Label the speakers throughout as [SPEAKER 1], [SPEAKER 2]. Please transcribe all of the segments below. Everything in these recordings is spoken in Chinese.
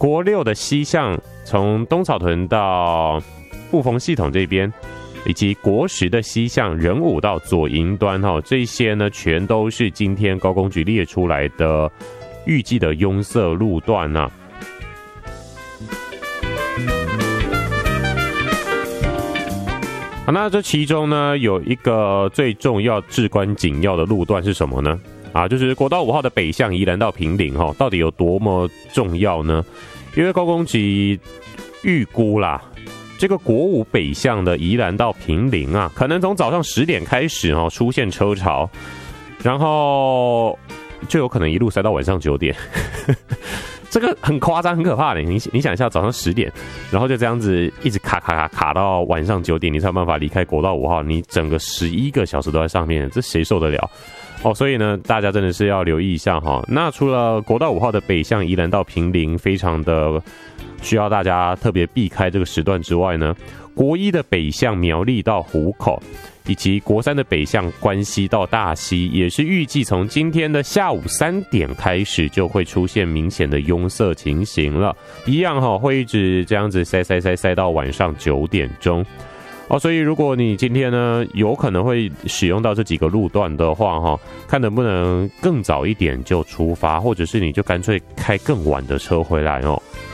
[SPEAKER 1] 国6的西向从东草屯到雾峰系统这边，以及国10的西向仁武到左营端这些呢全都是今天高工局列出来的预计的拥塞路段啊。好，那这其中呢有一个最重要、至关紧要的路段是什么呢？就是国道5号的北向宜兰到坪林到底有多么重要呢？因为高工局预估啦，这个国5北向的宜兰到坪林可能从早上10点开始出现车潮，然后就有可能一路塞到晚上9点。这个很夸张，很可怕的。你想一下，早上10点，然后就这样子一直卡到晚上9点，你才有办法离开国道5号，你整个11个小时都在上面，这谁受得了？所以呢，大家真的是要留意一下那除了国道5号的北向宜兰到坪林，非常的需要大家特别避开这个时段之外呢，国1的北向苗栗到湖口，以及国3的北向关西到大溪，也是预计从今天的下午3点开始就会出现明显的拥塞情形了，一样会一直这样子塞到晚上9点钟。所以如果你今天呢有可能会使用到这几个路段的话看能不能更早一点就出发，或者是你就干脆开更晚的车回来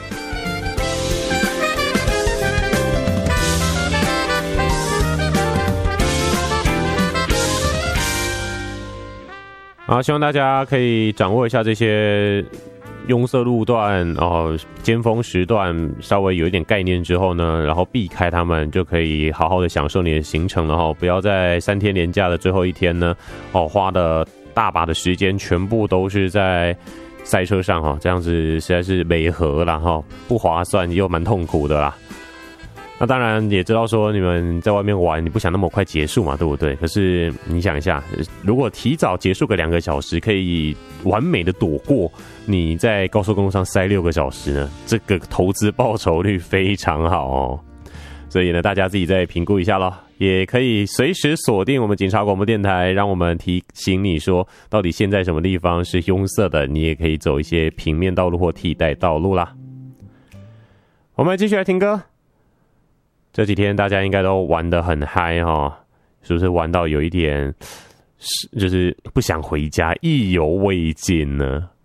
[SPEAKER 1] 希望大家可以掌握一下这些拥塞路段尖峰时段，稍微有一点概念之后呢，然后避开他们，就可以好好的享受你的行程了不要在3天连假的最后一天呢花的大把的时间全部都是在塞车上这样子实在是违和啦不划算又蛮痛苦的啦。那当然也知道说你们在外面玩，你不想那么快结束嘛，对不对？可是你想一下，如果提早结束个2个小时，可以完美的躲过你在高速公路上塞6个小时呢，这个投资报酬率非常好所以呢，大家自己再评估一下咯，也可以随时锁定我们警察广播电台，让我们提醒你说到底现在什么地方是拥塞的，你也可以走一些平面道路或替代道路啦。我们继续来听歌。这几天大家应该都玩得很嗨是不是玩到有一点就是不想回家，意犹未尽呢？